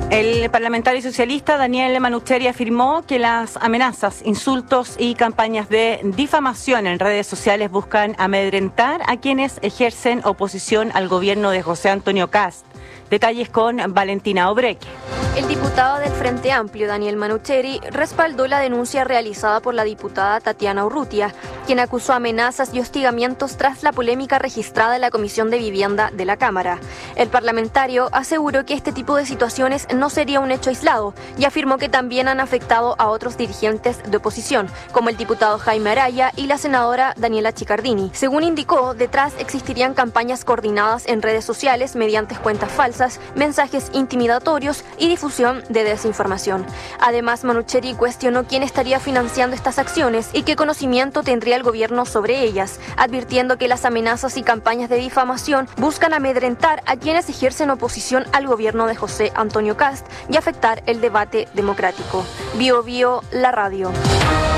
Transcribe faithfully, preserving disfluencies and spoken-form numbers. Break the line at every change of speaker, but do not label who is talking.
El parlamentario socialista Daniel Manucheri afirmó que las amenazas, insultos y campañas de difamación en redes sociales buscan amedrentar a quienes ejercen oposición al gobierno de José Antonio Kast. Detalles con Valentina Obreque.
El diputado del Frente Amplio, Daniel Manucheri, respaldó la denuncia realizada por la diputada Tatiana Urrutia, quien acusó amenazas y hostigamientos tras la polémica registrada en la Comisión de Vivienda de la Cámara. El parlamentario aseguró que este tipo de situaciones no sería un hecho aislado y afirmó que también han afectado a otros dirigentes de oposición, como el diputado Jaime Araya y la senadora Daniela Chiccardini. Según indicó, detrás existirían campañas coordinadas en redes sociales mediante cuentas falsas, mensajes intimidatorios y difusión de desinformación. Además, Manucheri cuestionó quién estaría financiando estas acciones y qué conocimiento tendría el gobierno sobre ellas, advirtiendo que las amenazas y campañas de difamación buscan amedrentar a quienes ejercen oposición al gobierno de José Antonio Kast y afectar el debate democrático. Bio Bio, la radio.